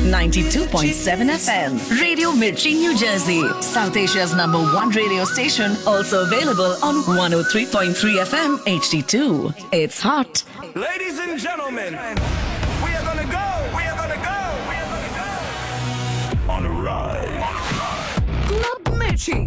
92.7 FM. Radio Mirchi, New Jersey. South Asia's #1 radio station. Also available on 103.3 FM HD2. It's hot. Ladies and gentlemen, we are gonna go. On a ride. Club Mirchi.